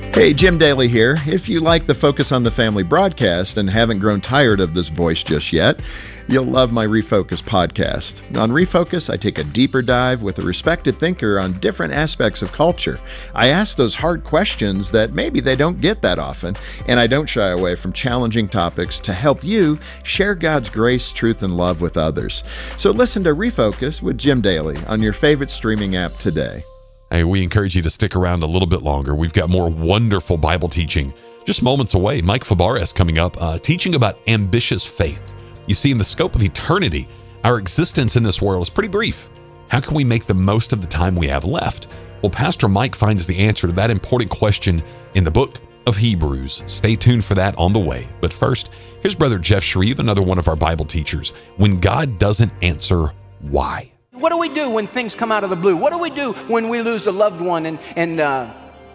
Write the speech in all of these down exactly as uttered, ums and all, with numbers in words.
Hey, Jim Daly here. If you like the Focus on the Family broadcast and haven't grown tired of this voice just yet, you'll love my Refocus podcast. On Refocus, I take a deeper dive with a respected thinker on different aspects of culture. I ask those hard questions that maybe they don't get that often, and I don't shy away from challenging topics to help you share God's grace, truth, and love with others. So listen to Refocus with Jim Daly on your favorite streaming app today. Hey, we encourage you to stick around a little bit longer. We've got more wonderful Bible teaching just moments away. Mike Fabarez coming up, uh, teaching about ambitious faith. You see, in the scope of eternity, our existence in this world is pretty brief. How can we make the most of the time we have left? Well, Pastor Mike finds the answer to that important question in the book of Hebrews. Stay tuned for that on the way. But first, here's Brother Jeff Shreve, another one of our Bible teachers. When God doesn't answer, why? What do we do when things come out of the blue? What do we do when we lose a loved one and, and uh,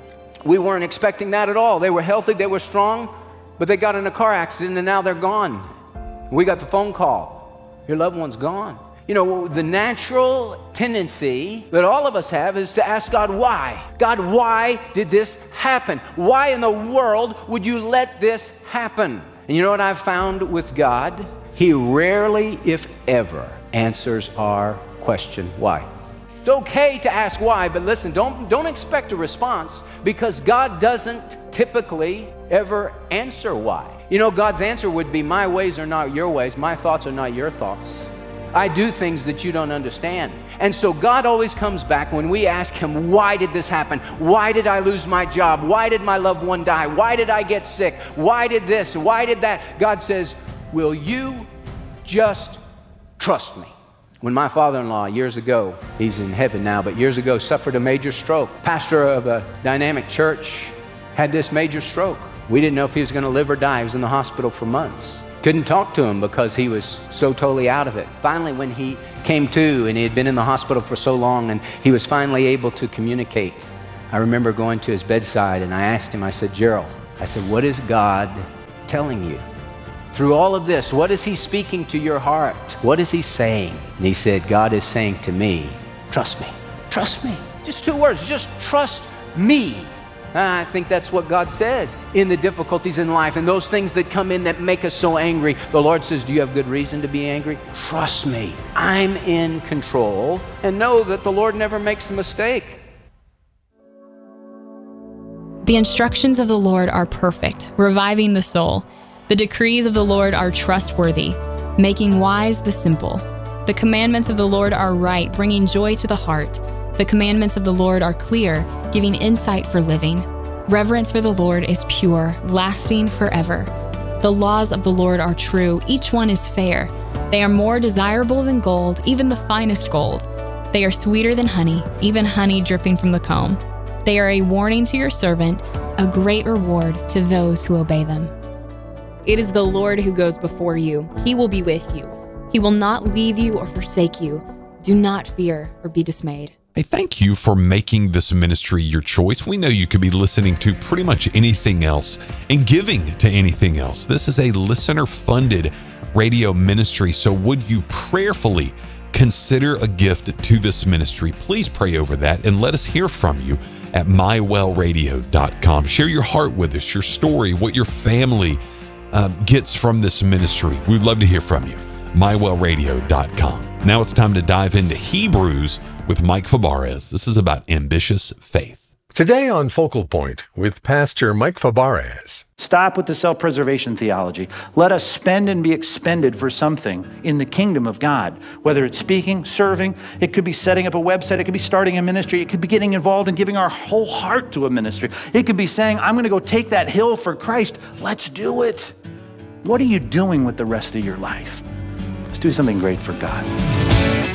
we weren't expecting that at all? They were healthy, they were strong, but they got in a car accident and now they're gone. We got the phone call. Your loved one's gone. You know, the natural tendency that all of us have is to ask God, why? God, why did this happen? Why in the world would you let this happen? And you know what I've found with God? He rarely, if ever, answers our question, why? It's okay to ask why, but listen, don't, don't expect a response, because God doesn't typically ever answer why. You know, God's answer would be, my ways are not your ways, my thoughts are not your thoughts. I do things that you don't understand. And so God always comes back when we ask Him, why did this happen? Why did I lose my job? Why did my loved one die? Why did I get sick? Why did this? Why did that? God says, will you just trust me? When my father-in-law years ago, he's in heaven now, but years ago suffered a major stroke. Pastor of a dynamic church had this major stroke. We didn't know if he was going to live or die. He was in the hospital for months. Couldn't talk to him because he was so totally out of it. Finally, when he came to, and he had been in the hospital for so long, and he was finally able to communicate, I remember going to his bedside and I asked him, I said, Gerald, I said, what is God telling you? Through all of this, what is He speaking to your heart? What is He saying? And he said, God is saying to me, trust me, trust me. Just two words, just trust me. I think that's what God says in the difficulties in life and those things that come in that make us so angry. The Lord says, do you have good reason to be angry? Trust me. I'm in control, and know that the Lord never makes a mistake. The instructions of the Lord are perfect, reviving the soul. The decrees of the Lord are trustworthy, making wise the simple. The commandments of the Lord are right, bringing joy to the heart. The commandments of the Lord are clear, giving insight for living. Reverence for the Lord is pure, lasting forever. The laws of the Lord are true, each one is fair. They are more desirable than gold, even the finest gold. They are sweeter than honey, even honey dripping from the comb. They are a warning to your servant, a great reward to those who obey them. It is the Lord who goes before you. He will be with you. He will not leave you or forsake you. Do not fear or be dismayed. Hey, thank you for making this ministry your choice. We know you could be listening to pretty much anything else and giving to anything else. This is a listener-funded radio ministry, so would you prayerfully consider a gift to this ministry? Please pray over that and let us hear from you at my well radio dot com. Share your heart with us, your story, what your family Uh, gets from this ministry. We'd love to hear from you. my well radio dot com. Now it's time to dive into Hebrews with Mike Fabarez. This is about ambitious faith. Today on Focal Point with Pastor Mike Fabarez. Stop with the self-preservation theology. Let us spend and be expended for something in the kingdom of God. Whether it's speaking, serving, it could be setting up a website, it could be starting a ministry, it could be getting involved and giving our whole heart to a ministry. It could be saying, I'm going to go take that hill for Christ. Let's do it. What are you doing with the rest of your life? Let's do something great for God.